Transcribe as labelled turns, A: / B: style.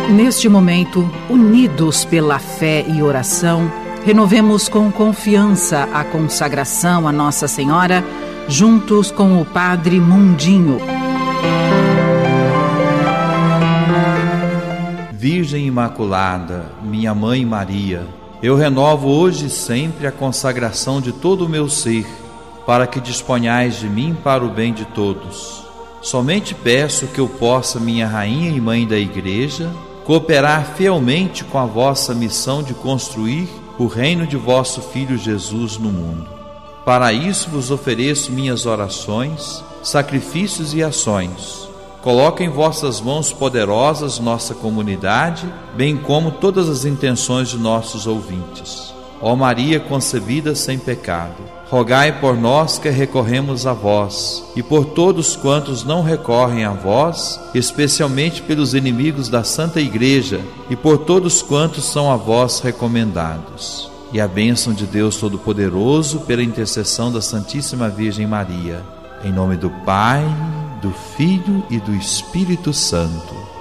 A: Neste momento, unidos pela fé e oração, renovemos com confiança a consagração a Nossa Senhora, juntos com o Padre Mundinho.
B: Virgem Imaculada, minha Mãe Maria, eu renovo hoje e sempre a consagração de todo o meu ser, para que disponhais de mim para o bem de todos. Somente peço que eu possa, minha Rainha e Mãe da Igreja, cooperar fielmente com a vossa missão de construir o reino de vosso Filho Jesus no mundo. Para isso vos ofereço minhas orações, sacrifícios e ações. Coloco em vossas mãos poderosas nossa comunidade, bem como todas as intenções de nossos ouvintes. Ó Maria concebida sem pecado, rogai por nós que recorremos a vós, e por todos quantos não recorrem a vós, especialmente pelos inimigos da Santa Igreja, e por todos quantos são a vós recomendados. E a bênção de Deus Todo-Poderoso, pela intercessão da Santíssima Virgem Maria, em nome do Pai, do Filho e do Espírito Santo.